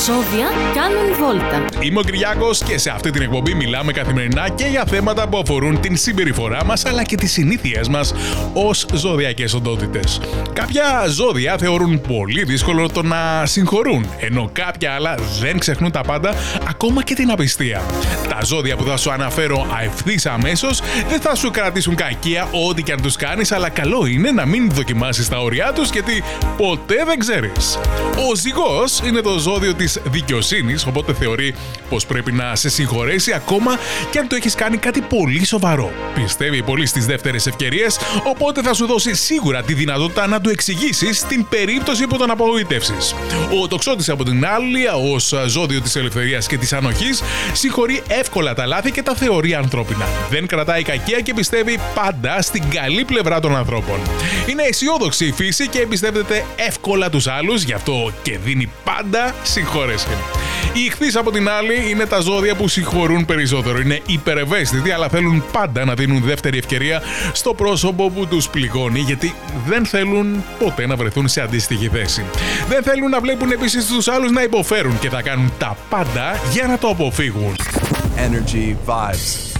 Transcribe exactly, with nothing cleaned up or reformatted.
ζώδια κάνουν βόλτα. Είμαι ο Κυριάκος και σε αυτή την εκπομπή μιλάμε καθημερινά και για θέματα που αφορούν την συμπεριφορά μας αλλά και τις συνήθειές μας ως ζωδιακές οντότητες. Κάποια ζώδια θεωρούν πολύ δύσκολο το να συγχωρούν, ενώ κάποια άλλα δεν ξεχνούν τα πάντα, ακόμα και την απιστία. Τα ζώδια που θα σου αναφέρω ευθύς αμέσως δεν θα σου κρατήσουν κακία ό,τι και αν τους κάνεις, αλλά καλό είναι να μην δοκιμάσεις τα όρια τους, γιατί ποτέ δεν ξέρεις. Ο Ζυγός είναι το ζώδιο της δικαιοσύνης, οπότε θεωρεί πως πρέπει να σε συγχωρέσει ακόμα και αν το έχεις κάνει κάτι πολύ σοβαρό. Πιστεύει πολύ στις δεύτερες ευκαιρίες, οπότε θα σου δώσει σίγουρα τη δυνατότητα να του εξηγήσεις την περίπτωση που τον απογοητεύσεις. Ο Τοξότης από την άλλη, ως ζώδιο της ελευθερίας και της ανοχής, συγχωρεί εύκολα τα λάθη και τα θεωρεί ανθρώπινα. Δεν κρατάει κακία και πιστεύει πάντα στην καλή πλευρά των ανθρώπων. Είναι αισιόδοξη η φύση και εμπιστεύεται εύκολα τους άλλους, γι' αυτό και δίνει πάντα συγχώρεση. Οι Ιχθύς από την άλλη είναι τα ζώδια που συγχωρούν περισσότερο. Είναι υπερευαίσθητοι, αλλά θέλουν πάντα να δίνουν δεύτερη ευκαιρία στο πρόσωπο που τους πληγώνει, γιατί δεν θέλουν ποτέ να βρεθούν σε αντίστοιχη θέση. Δεν θέλουν να βλέπουν επίσης τους άλλους να υποφέρουν και θα κάνουν τα πάντα για να το αποφύγουν. Energy Vibes.